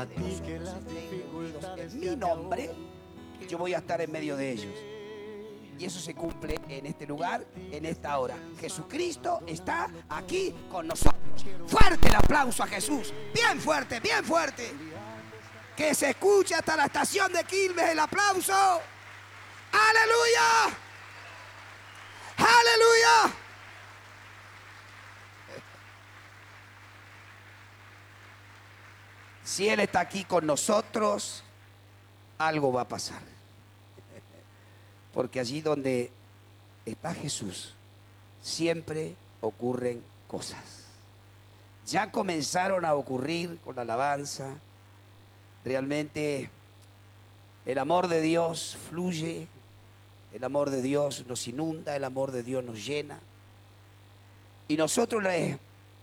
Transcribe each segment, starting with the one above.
a ti en mi nombre, yo voy a estar en medio de ellos. Y eso se cumple en este lugar, en esta hora. Jesucristo está aquí con nosotros. Fuerte el aplauso a Jesús. Bien fuerte, bien fuerte. Que se escuche hasta la estación de Quilmes el aplauso. ¡Aleluya! ¡Aleluya! Si Él está aquí con nosotros, algo va a pasar. Porque allí donde está Jesús, siempre ocurren cosas. Ya comenzaron a ocurrir con la alabanza. Realmente el amor de Dios fluye, el amor de Dios nos inunda, el amor de Dios nos llena. Y nosotros le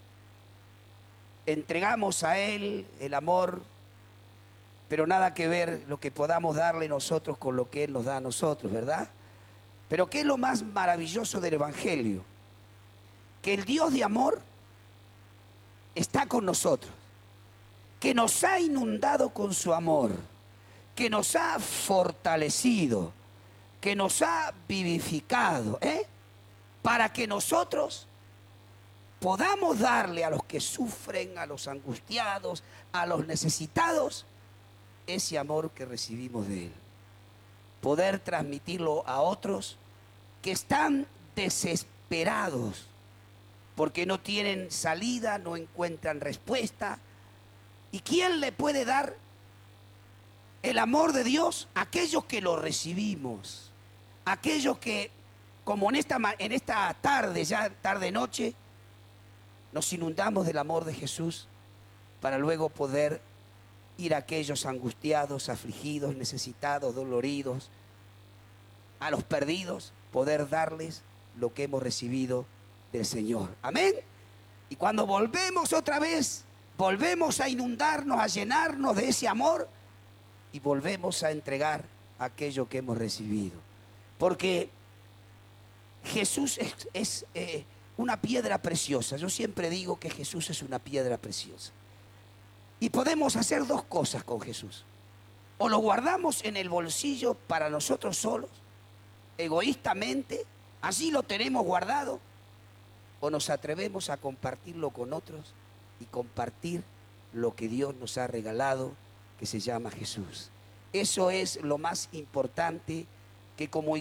entregamos a Él el amor, pero nada que ver lo que podamos darle nosotros con lo que Él nos da a nosotros, ¿verdad? Pero ¿qué es lo más maravilloso del Evangelio? Que el Dios de amor está con nosotros, que nos ha inundado con su amor, que nos ha fortalecido, que nos ha vivificado, para que nosotros podamos darle a los que sufren, a los angustiados, a los necesitados, ese amor que recibimos de Él. Poder transmitirlo a otros que están desesperados porque no tienen salida, no encuentran respuesta. ¿Y quién le puede dar el amor de Dios? Aquellos que lo recibimos, aquellos que, como en esta tarde, ya tarde-noche, nos inundamos del amor de Jesús para luego poder ir a aquellos angustiados, afligidos, necesitados, doloridos, a los perdidos, poder darles lo que hemos recibido del Señor. Amén. Y cuando volvemos otra vez, volvemos a inundarnos, a llenarnos de ese amor y volvemos a entregar aquello que hemos recibido. Porque Jesús es una piedra preciosa. Yo siempre digo que Jesús es una piedra preciosa. Y podemos hacer dos cosas con Jesús. O lo guardamos en el bolsillo para nosotros solos, egoístamente, así lo tenemos guardado, o nos atrevemos a compartirlo con otros y compartir lo que Dios nos ha regalado, que se llama Jesús. Eso es lo más importante, que como